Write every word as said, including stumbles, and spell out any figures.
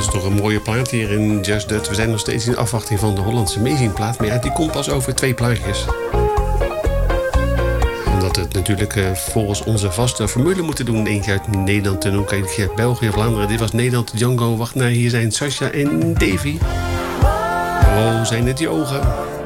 is toch een mooie plaat hier in Just Dutch. We zijn nog steeds in afwachting van de Hollandse Amazing plaat. Maar ja, die komt pas over twee plaatjes. Omdat het natuurlijk uh, volgens onze vaste formule moeten doen. Eentje uit Nederland en ook eentje uit België, Vlaanderen. Dit was Nederland, Django. Wacht, nou, hier zijn Sascha en Davy. Oh, zijn het die ogen.